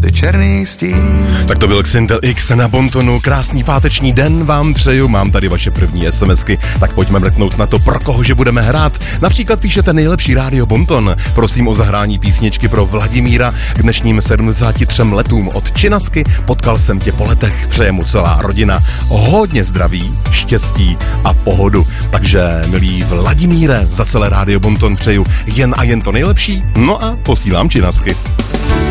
ty černý stín. Tak to byl Xindel X na Bontonu. Krásný páteční den vám přeju. Mám tady vaše první SMSky, tak pojďme mrknout na to, pro koho že budeme hrát. Například píšete nejlepší rádio Bonton. Prosím o zahrání písničky pro Vladimíra k dnešním 73 letům od Činasky. Potkal jsem tě po letech. Přeje mu celá rodina hodně zdraví, štěstí a pohodu. Takže, milý Vladimíre, za celé rádio Bonton přeju jen a jen to nejlepší. No a posílám Činasky.